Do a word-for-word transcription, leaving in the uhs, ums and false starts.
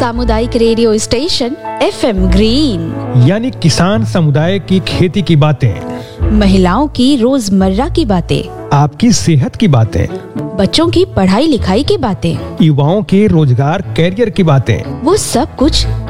सामुदायिक radio station F M green, यानी किसान समुदाय की खेती की बातें, महिलाओं की रोजमर्रा की बातें, आपकी सेहत की बातें, बच्चों की पढ़ाई लिखाई की बातें, युवाओं के रोजगार कैरियर की बातें, वो सब कुछ